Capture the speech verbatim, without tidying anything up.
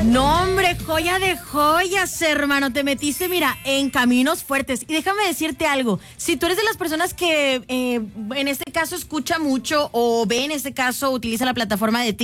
No, hombre, joya de joyas, hermano. Te metiste, mira, en caminos fuertes. Y déjame decirte algo. Si tú eres de las personas que eh, en este caso escucha mucho o ve en este caso, utiliza la plataforma de